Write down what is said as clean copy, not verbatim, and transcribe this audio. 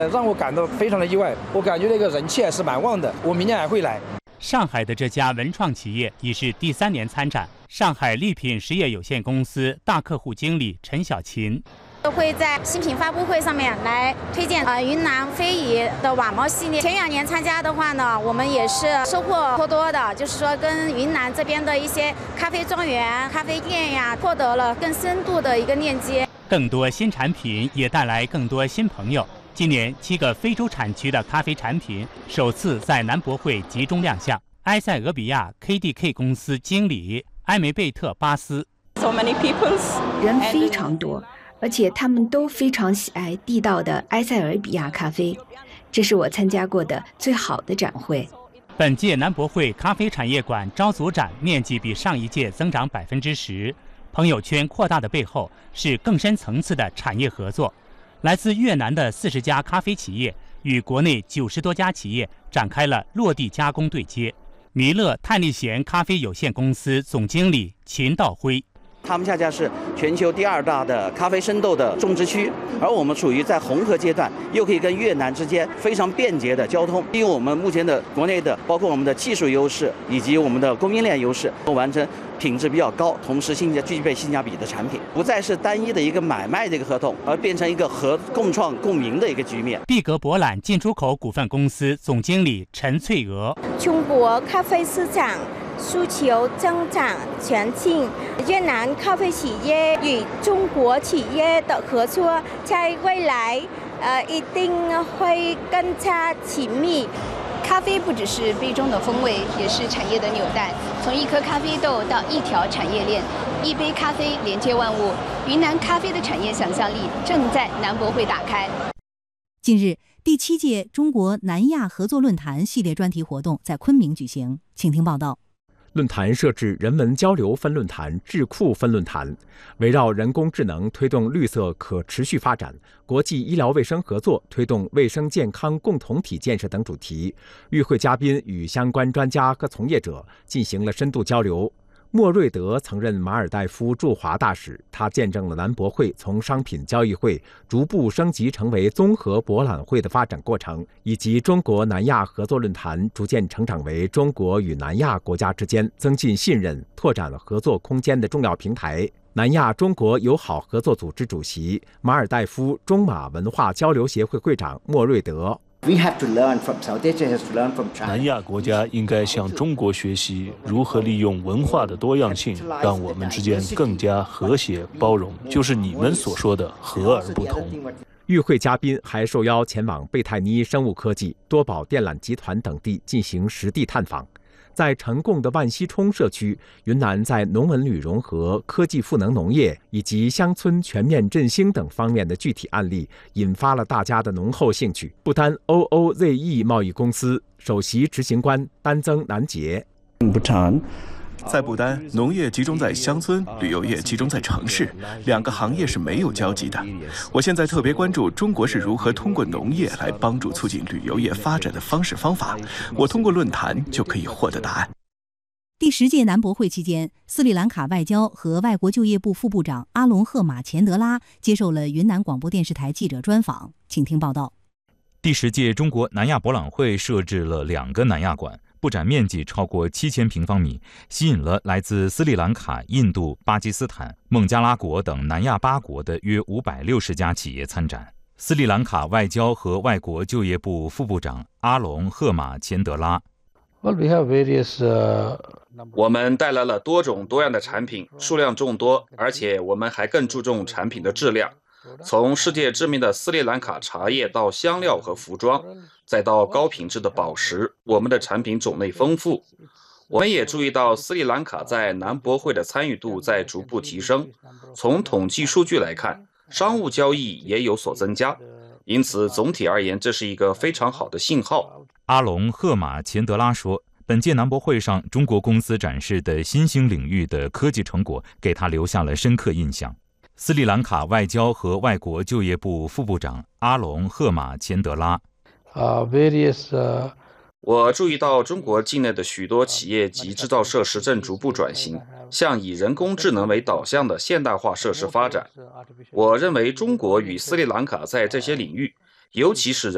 让我感到非常的意外。我感觉那个人气还是蛮旺的，我明年还会来。 上海的这家文创企业已是第3年参展。上海丽品实业有限公司大客户经理陈小琴。 会在新品发布会上面来推荐云南非遗的瓦猫系列。前2年参加的话呢，我们也是收获颇多的，就是说跟云南这边的一些咖啡庄园、咖啡店呀，获得了更深度的一个链接。 更多新产品也带来更多新朋友。今年7个非洲产区的咖啡产品首次在南博会集中亮相。埃塞俄比亚 KDK 公司经理埃梅贝特巴斯。 人非常多。而且他们都非常喜爱地道的埃塞俄比亚咖啡，这是我参加过的最好的展会。 本届南博会咖啡产业馆招组展面积比上一届增长10%，朋友圈扩大的背后是更深层次的产业合作。来自越南的40家咖啡企业与国内90多家企业展开了落地加工对接。弥勒泰利贤咖啡有限公司总经理秦道辉。 他们恰恰是全球第2大的咖啡生豆的种植区，而我们处于在红河阶段，又可以跟越南之间非常便捷的交通，利用我们目前的国内的包括我们的技术优势以及我们的供应链优势，完成品质比较高，同时具备性价比的产品，不再是单一的一个买卖的一个合同，而变成一个共创共赢的一个局面。 碧格博览进出口股份公司总经理陈翠娥。 中国咖啡市场需求增长前进，越南咖啡企业与中国企业的合作，在未来一定会更加紧密。 咖啡不只是杯中的风味，也是产业的纽带。从一颗咖啡豆到一条产业链，一杯咖啡连接万物。云南咖啡的产业想象力正在南博会打开。 近日，第7届中国南亚合作论坛系列专题活动在昆明举行，请听报道。 论坛设置人文交流分论坛、智库分论坛，围绕人工智能推动绿色可持续发展、国际医疗卫生合作推动卫生健康共同体建设等主题。与会嘉宾与相关专家和从业者进行了深度交流。莫瑞德曾任马尔代夫驻华大使，他见证了南博会从商品交易会逐步升级成为综合博览会的发展过程，以及中国南亚合作论坛逐渐成长为中国与南亚国家之间增进信任、拓展合作空间的重要平台。南亚中国友好合作组织主席、马尔代夫中马文化交流协会会长莫瑞德。 南亚国家应该向中国学习如何利用文化的多样性，让我们之间更加和谐包容，就是你们所说的和而不同。 与会嘉宾还受邀前往贝泰尼生物科技、多宝电缆集团等地进行实地探访。在成贡的万溪冲社区，云南在农文旅融合、科技赋能农业以及乡村全面振兴等方面的具体案例，引发了大家的浓厚兴趣。不丹 OOZE 贸易公司首席执行官丹增南杰。 在不丹，农业集中在乡村，旅游业集中在城市，2个行业是没有交集的。我现在特别关注中国是如何通过农业来帮助促进旅游业发展的方式方法，我通过论坛就可以获得答案。 第10届南博会期间，斯里兰卡外交和外国就业部副部长阿隆赫马钱德拉接受了云南广播电视台记者专访，请听报道。 第10届中国南亚博览会设置了2个南亚馆，布展面积超过7000平方米，吸引了来自斯里兰卡、印度、巴基斯坦、孟加拉国等南亚8国的约560家企业参展。斯里兰卡外交和外国就业部副部长阿隆赫马钱德拉。 我们带来了多种多样的产品，数量众多，而且我们还更注重产品的质量。从世界知名的斯里兰卡茶叶到香料和服装，再到高品质的宝石，我们的产品种类丰富。我们也注意到斯里兰卡在南博会的参与度在逐步提升，从统计数据来看，商务交易也有所增加，因此总体而言，这是一个非常好的信号。 阿隆赫马钱德拉说，本届南博会上中国公司展示的新兴领域的科技成果给他留下了深刻印象。斯里兰卡外交和外国就业部副部长阿隆赫马钱德拉。 我注意到中国境内的许多企业及制造设施正逐步转型，向以人工智能为导向的现代化设施发展。我认为中国与斯里兰卡在这些领域，尤其是